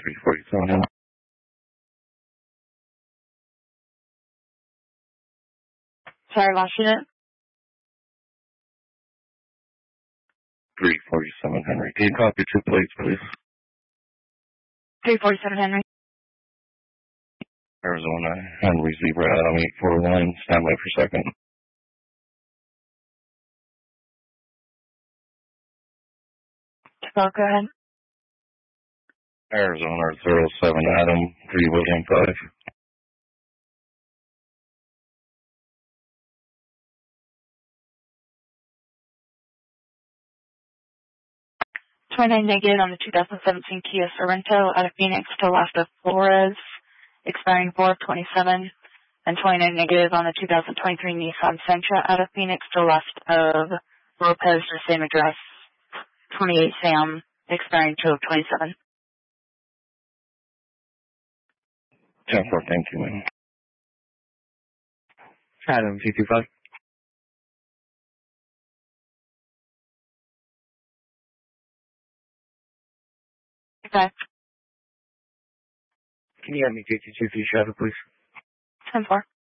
347. Sorry, lost unit. 347 Henry. Can you copy 2 plates, please? 347 Henry. Arizona, Henry Zebra, Adam 841. Stand by for second. Go ahead. Arizona 07 Adam 3 William 5. 29 negative on the 2017 Kia Sorrento out of Phoenix to left of Flores, expiring 4/27, and 29 negative on the 2023 Nissan Sentra out of Phoenix to left of Lopez, the same address, 28 Sam, expiring 2/27. 10-4, thank you, man. Adam 225. Okay. Can you have me 222 for your shuttle, please? 10-4.